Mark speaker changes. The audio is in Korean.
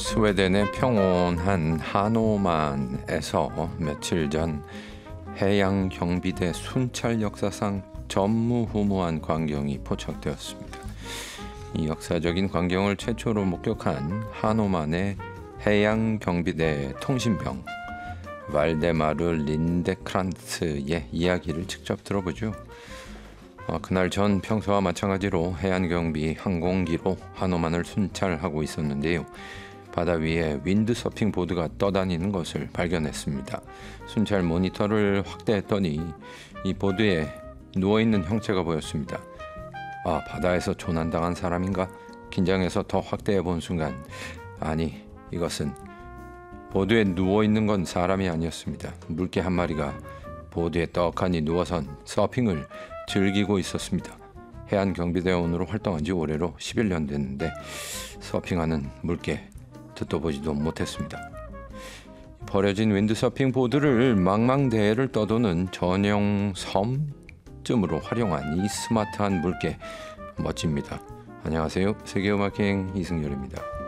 Speaker 1: 스웨덴의 평온한 하노만에서 며칠 전 해양 경비대 순찰 역사상 전무후무한 광경이 포착되었습니다. 이 역사적인 광경을 최초로 목격한 하노만의 해양 경비대 통신병 발데마르 린데크란츠의 이야기를 직접 들어보죠. 그날 전 평소와 마찬가지로 해안경비 항공기로 하노만을 순찰하고 있었는데요. 바다 위에 윈드서핑 보드가 떠다니는 것을 발견했습니다. 순찰 모니터를 확대했더니 이 보드에 누워있는 형체가 보였습니다. 바다에서 조난당한 사람인가? 긴장해서 더 확대해본 순간 아니, 이것은 보드에 누워있는 건 사람이 아니었습니다. 물개 한 마리가 보드에 떡하니 누워선 서핑을 즐기고 있었습니다. 해안경비대원으로 활동한 지 올해로 11년 됐는데 서핑하는 물개 듣도 보지도 못했습니다. 버려진 윈드서핑 보드를 망망대해를 떠도는 전용 섬쯤으로 활용한 이 스마트한 물개 멋집니다. 안녕하세요. 세계음악여행 이승열입니다.